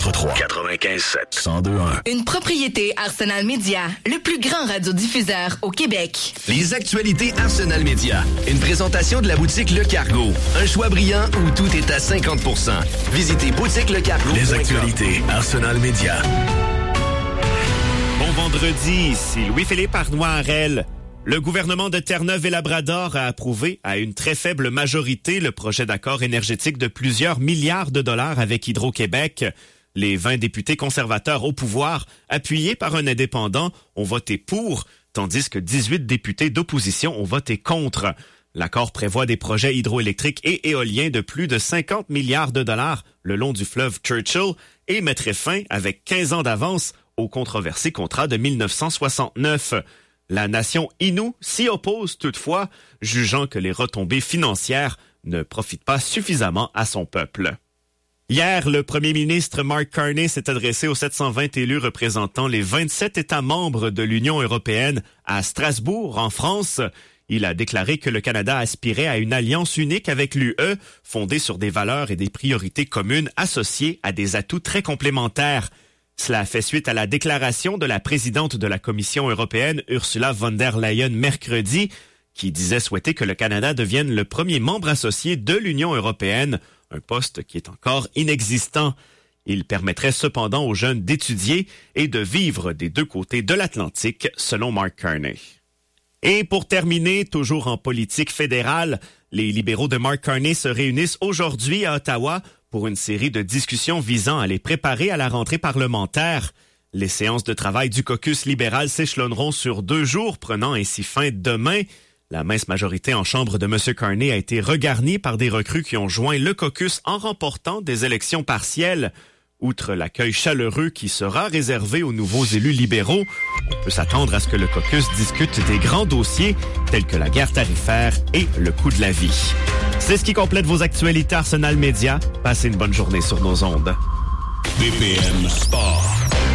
943 95.7 102.1. Une propriété Arsenal Média, le plus grand radiodiffuseur au Québec. Les actualités Arsenal Média. Une présentation de la boutique Le Cargo. Un choix brillant où tout est à 50%. Visitez boutique Le Cargo. Les actualités Arsenal Média. Bon vendredi, ici Louis-Philippe Arnois-Harel. Le gouvernement de Terre-Neuve et Labrador a approuvé à une très faible majorité le projet d'accord énergétique de plusieurs milliards de dollars avec Hydro-Québec. Les 20 députés conservateurs au pouvoir, appuyés par un indépendant, ont voté pour, tandis que 18 députés d'opposition ont voté contre. L'accord prévoit des projets hydroélectriques et éoliens de plus de 50 milliards de dollars le long du fleuve Churchill et mettrait fin, avec 15 ans d'avance, au controversé contrat de 1969. La nation Innu s'y oppose toutefois, jugeant que les retombées financières ne profitent pas suffisamment à son peuple. Hier, le premier ministre Mark Carney s'est adressé aux 720 élus représentant les 27 États membres de l'Union européenne à Strasbourg, en France. Il a déclaré que le Canada aspirait à une alliance unique avec l'UE, fondée sur des valeurs et des priorités communes associées à des atouts très complémentaires. Cela fait suite à la déclaration de la présidente de la Commission européenne, Ursula von der Leyen, mercredi, qui disait souhaiter que le Canada devienne le premier membre associé de l'Union européenne, un poste qui est encore inexistant. Il permettrait cependant aux jeunes d'étudier et de vivre des deux côtés de l'Atlantique, selon Mark Carney. Et pour terminer, toujours en politique fédérale, les libéraux de Mark Carney se réunissent aujourd'hui à Ottawa pour une série de discussions visant à les préparer à la rentrée parlementaire. Les séances de travail du caucus libéral s'échelonneront sur 2 jours, prenant ainsi fin demain. La mince majorité en chambre de M. Carney a été regarnie par des recrues qui ont joint le caucus en remportant des élections partielles. Outre l'accueil chaleureux qui sera réservé aux nouveaux élus libéraux, on peut s'attendre à ce que le caucus discute des grands dossiers tels que la guerre tarifaire et le coût de la vie. C'est ce qui complète vos actualités Arsenal Média. Passez une bonne journée sur nos ondes. BPM Sport.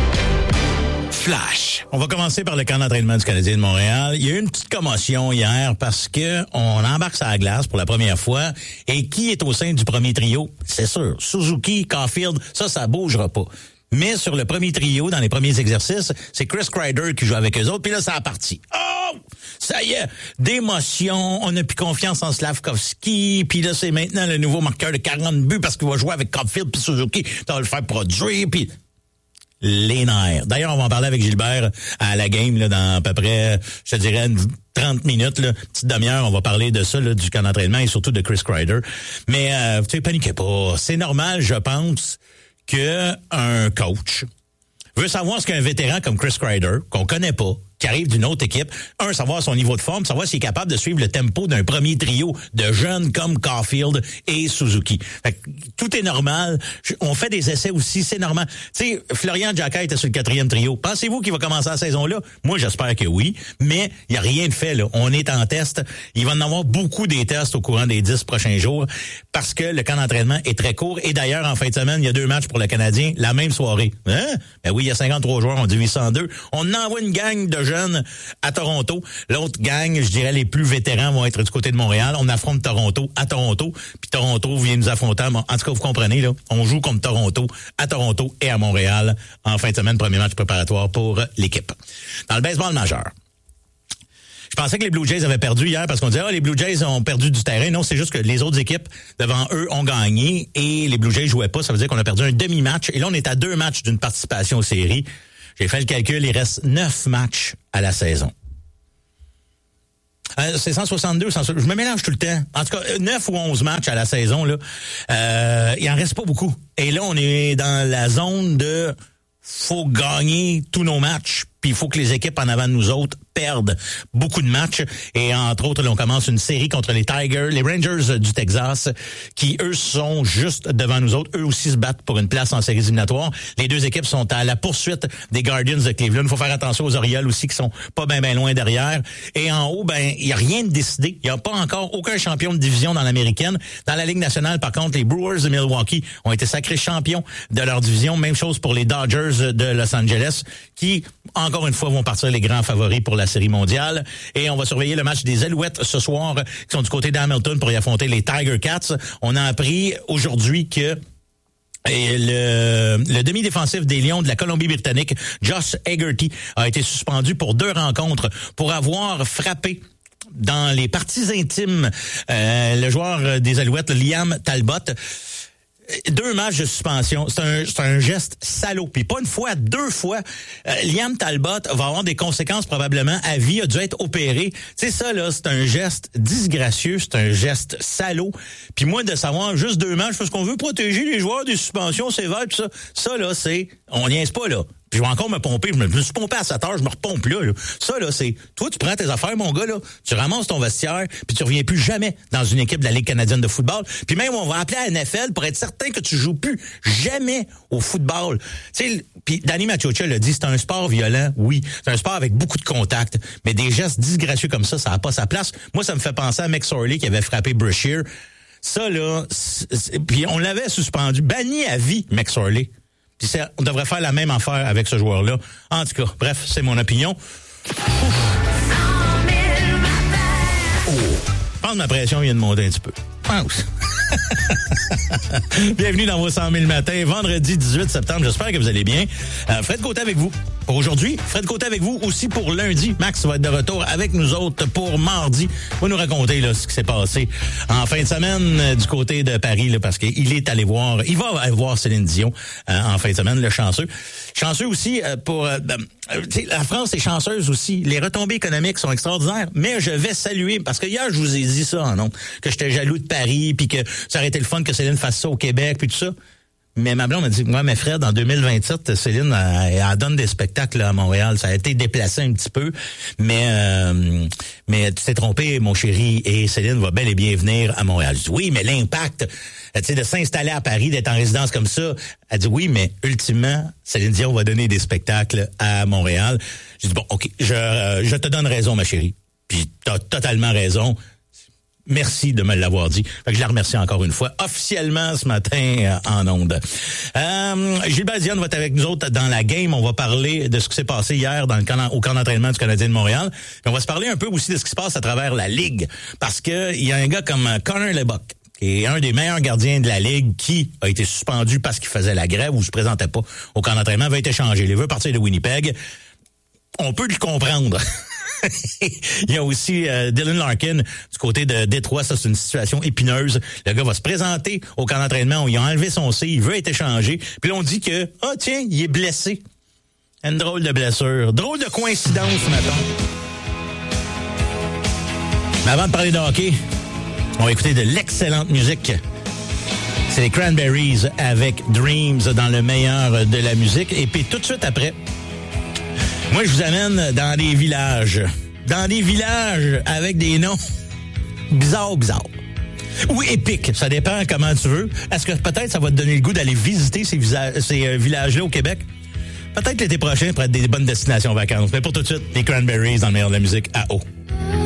Flash. On va commencer par le camp d'entraînement du Canadien de Montréal. Il y a eu une petite commotion hier parce que on embarque sur la glace pour la première fois. Et qui est au sein du premier trio? C'est sûr. Suzuki, Caulfield, ça bougera pas. Mais sur le premier trio, dans les premiers exercices, c'est Chris Kreider qui joue avec eux autres. Puis là, ça a parti. Oh! Ça y est! D'émotion. On n'a plus confiance en Slavkovski. Puis là, c'est maintenant le nouveau marqueur de 40 buts parce qu'il va jouer avec Caulfield puis Suzuki. Ça va le faire produire. Puis les nerfs. D'ailleurs, on va en parler avec Gilbert à la game là, dans à peu près, je te dirais, 30 minutes, là, petite demi-heure. On va parler de ça, là, du camp d'entraînement et surtout de Chris Kreider. Mais tu sais, paniquez pas. C'est normal, je pense, que un coach veut savoir ce qu'un vétéran comme Chris Kreider, qu'on connaît pas, qui arrive d'une autre équipe, savoir son niveau de forme, savoir s'il est capable de suivre le tempo d'un premier trio de jeunes comme Caulfield et Suzuki. Fait que tout est normal. On fait des essais aussi, c'est normal. Tu sais, Florian Giacca était sur le 4e trio. Pensez-vous qu'il va commencer la saison-là? Moi, j'espère que oui, mais il n'y a rien de fait, là. On est en test. Il va en avoir beaucoup des tests au courant des 10 prochains jours parce que le camp d'entraînement est très court. Et d'ailleurs, en fin de semaine, il y a 2 matchs pour le Canadien la même soirée. Hein? Ben oui, il y a 53 joueurs, on divise 102. On envoie une gang de jeunes à Toronto. L'autre gang, je dirais, les plus vétérans vont être du côté de Montréal. On affronte Toronto à Toronto. Puis Toronto vient nous affronter. En tout cas, vous comprenez, là, on joue contre Toronto à Toronto et à Montréal en fin de semaine. Premier match préparatoire pour l'équipe. Dans le baseball majeur. Je pensais que les Blue Jays avaient perdu hier parce qu'on disait, les Blue Jays ont perdu du terrain. Non, c'est juste que les autres équipes devant eux ont gagné et les Blue Jays jouaient pas. Ça veut dire qu'on a perdu un demi-match. Et là, on est à 2 matchs d'une participation aux séries. J'ai fait le calcul, il reste 9 matchs à la saison. C'est 162, je me mélange tout le temps. En tout cas, 9 ou 11 matchs à la saison, là. Il en reste pas beaucoup. Et là, on est dans la zone de faut gagner tous nos matchs, puis il faut que les équipes en avant de nous autres perdent beaucoup de matchs. Et entre autres, là, on commence une série contre les Tigers, les Rangers du Texas, qui, eux, sont juste devant nous autres. Eux aussi se battent pour une place en séries éliminatoires. Les 2 équipes sont à la poursuite des Guardians de Cleveland. Il faut faire attention aux Orioles aussi, qui sont pas bien loin derrière. Et en haut, il n'y a rien de décidé. Il n'y a pas encore aucun champion de division dans l'américaine. Dans la Ligue nationale, par contre, les Brewers de Milwaukee ont été sacrés champions de leur division. Même chose pour les Dodgers de Los Angeles, qui, encore une fois, vont partir les grands favoris pour la Série mondiale. Et on va surveiller le match des Alouettes ce soir, qui sont du côté d'Hamilton pour y affronter les Tiger Cats. On a appris aujourd'hui que Et le demi-défensif des Lions de la Colombie-Britannique, Josh Hegarty, a été suspendu pour 2 rencontres pour avoir frappé dans les parties intimes le joueur des Alouettes, Liam Talbot. 2 matchs de suspension, c'est un geste salaud. Puis pas une fois, 2 fois. Liam Talbot va avoir des conséquences probablement à vie, a dû être opéré. Tu sais, ça, là, c'est un geste disgracieux, c'est un geste salaud. Puis moi, de savoir juste 2 matchs, parce qu'on veut protéger les joueurs des suspensions sévères, tout ça. Ça, là, on niaise pas, là. Puis je vais encore me pomper. Je me suis pompé à 7 heures, je me repompe là. Ça, là, c'est... Toi, tu prends tes affaires, mon gars, là, tu ramasses ton vestiaire, puis tu reviens plus jamais dans une équipe de la Ligue canadienne de football. Puis même, on va appeler à la NFL pour être certain que tu joues plus jamais au football. Tu sais, puis Danny Maciocia l'a dit, c'est un sport violent, oui. C'est un sport avec beaucoup de contacts, mais des gestes disgracieux comme ça n'a pas sa place. Moi, ça me fait penser à McSorley qui avait frappé Brashear. Ça, là, puis on l'avait suspendu, banni à vie, McSorley. On devrait faire la même affaire avec ce joueur-là. En tout cas, bref, c'est mon opinion. Prendre ma pression vient de monter un petit peu. Bienvenue dans vos 100 000 matins, vendredi 18 septembre. J'espère que vous allez bien. Fred Côté avec vous pour aujourd'hui. Fred Côté avec vous aussi pour lundi. Max va être de retour avec nous autres pour mardi. Il va nous raconter là, ce qui s'est passé en fin de semaine du côté de Paris là, parce qu'il est allé voir, il va aller voir Céline Dion en fin de semaine, le chanceux. Chanceux aussi pour... la France est chanceuse aussi. Les retombées économiques sont extraordinaires. Mais je vais saluer, parce que hier, je vous ai dit ça, non? Que j'étais jaloux de Paris, puis que ça aurait été le fun que Céline fasse ça au Québec, puis tout ça. Mais ma blonde m'a dit, ouais, mais Fred, en 2027, Céline, elle donne des spectacles là, à Montréal. Ça a été déplacé un petit peu, mais tu t'es trompé, mon chéri, et Céline va bel et bien venir à Montréal. Je dis, oui, mais l'impact, tu sais, de s'installer à Paris, d'être en résidence comme ça. Elle dit, oui, mais ultimement, Céline Dion va donner des spectacles à Montréal. J'ai dit, bon, OK, je te donne raison, ma chérie. Puis t'as totalement raison. Merci de me l'avoir dit. Fait que je la remercie encore une fois, officiellement ce matin en ondes. Gilbert Dion va être avec nous autres dans la game. On va parler de ce qui s'est passé hier au camp d'entraînement du Canadien de Montréal. Puis on va se parler un peu aussi de ce qui se passe à travers la Ligue. Parce que il y a un gars comme Connor Lebock, qui est un des meilleurs gardiens de la Ligue, qui a été suspendu parce qu'il faisait la grève ou se présentait pas au camp d'entraînement, va être échangé. Il veut partir de Winnipeg. On peut le comprendre. Il y a aussi Dylan Larkin du côté de Détroit. Ça, c'est une situation épineuse. Le gars va se présenter au camp d'entraînement où il a enlevé son C, il veut être échangé. Puis là, on dit que, tiens, il est blessé. Une drôle de blessure. Drôle de coïncidence, mettons. Mais avant de parler de hockey, on va écouter de l'excellente musique. C'est les Cranberries avec Dreams dans le meilleur de la musique. Et puis tout de suite après, moi, je vous amène dans des villages. Dans des villages avec des noms bizarres. Ou épiques. Ça dépend comment tu veux. Est-ce que peut-être ça va te donner le goût d'aller visiter ces villages-là au Québec? Peut-être l'été prochain pour être des bonnes destinations vacances. Mais pour tout de suite, les Cranberries dans le meilleur de la musique à eau.